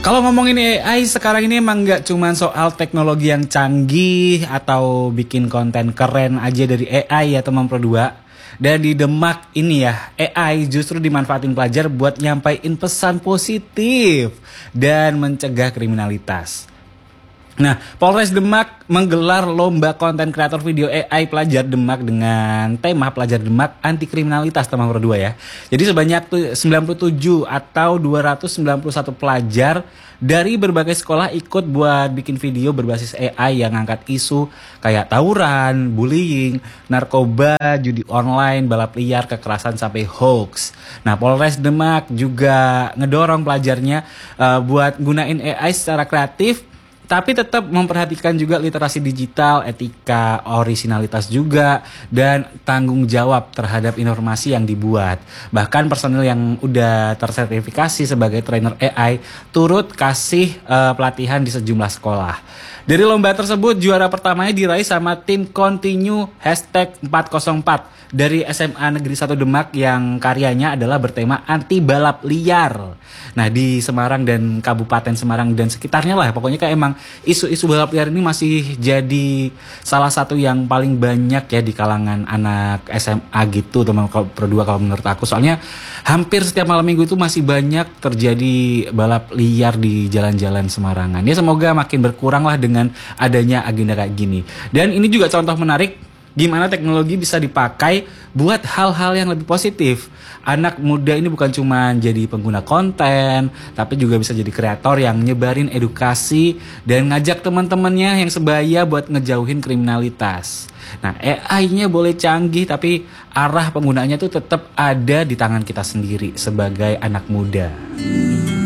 Kalau ngomongin AI sekarang ini emang nggak cuma soal teknologi yang canggih atau bikin konten keren aja dari AI ya teman Pro 2. Dan di Demak ini ya, AI justru dimanfaatin pelajar buat nyampaiin pesan positif dan mencegah kriminalitas. Nah, Polres Demak menggelar lomba konten kreator video AI pelajar Demak dengan tema pelajar Demak anti kriminalitas teman Pro 2 ya. Jadi sebanyak 97 atau 291 pelajar dari berbagai sekolah ikut buat bikin video berbasis AI yang ngangkat isu kayak tawuran, bullying, narkoba, judi online, balap liar, kekerasan sampai hoax. Nah, Polres Demak juga ngedorong pelajarnya buat gunain AI secara kreatif tapi tetap memperhatikan juga literasi digital, etika, orisinalitas juga, dan tanggung jawab terhadap informasi yang dibuat. Bahkan personil yang udah tersertifikasi sebagai trainer AI turut kasih pelatihan di sejumlah sekolah. Dari lomba tersebut, juara pertamanya diraih sama tim Continue #404 dari SMA Negeri 1 Demak yang karyanya adalah bertema anti balap liar. Nah, di Semarang dan Kabupaten Semarang dan sekitarnya lah, pokoknya kayak emang isu-isu balap liar ini masih jadi salah satu yang paling banyak ya di kalangan anak SMA gitu teman Pro 2 kalau menurut aku. Soalnya hampir setiap malam minggu itu masih banyak terjadi balap liar di jalan-jalan Semarangan. Ya semoga makin berkurang lah dengan adanya agenda kayak gini. Dan ini juga contoh menarik gimana teknologi bisa dipakai buat hal-hal yang lebih positif. Anak muda ini bukan cuma jadi pengguna konten, tapi juga bisa jadi kreator yang nyebarin edukasi dan ngajak teman-temannya yang sebaya buat ngejauhin kriminalitas. Nah, AI-nya boleh canggih, tapi arah penggunaannya tuh tetap ada di tangan kita sendiri sebagai anak muda.